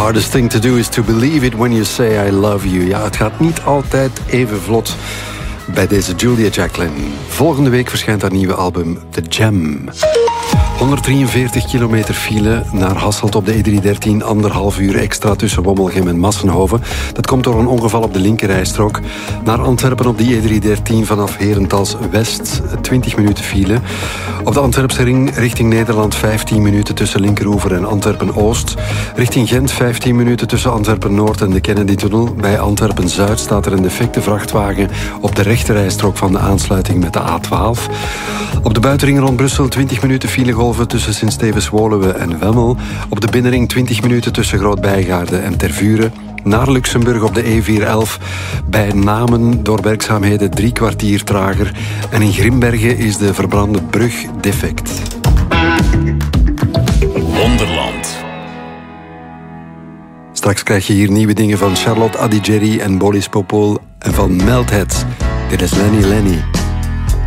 hardest thing to do is to believe it when you say I love you. Ja, het gaat niet altijd even vlot bij deze Julia Jacklin. Volgende week verschijnt haar nieuwe album The Jam. 143 kilometer file naar Hasselt op de E313. 1,5 uur extra tussen Wommelgem en Massenhoven. Dat komt door een ongeval op de linkerrijstrook. Naar Antwerpen op die E313 vanaf Herentals West. 20 minuten file. Op de Antwerpse ring richting Nederland 15 minuten tussen Linkeroever en Antwerpen-Oost. Richting Gent 15 minuten tussen Antwerpen-Noord en de Kennedy-tunnel. Bij Antwerpen-Zuid staat er een defecte vrachtwagen op de rechterrijstrook van de aansluiting met de A12. Op de buitenring rond Brussel 20 minuten filegolven tussen Sint-Stevens-Woluwe en Wemmel. Op de binnenring 20 minuten tussen Groot-Bijgaarde en Tervuren. Naar Luxemburg op de E411. Bij Namen door werkzaamheden 3 kwartier trager. En in Grimbergen is de verbrande brug defect. Wonderland. Straks krijg je hier nieuwe dingen van Charlotte Adigéry en Boris Popol. En van Melthead. Dit is Lenny Lenny.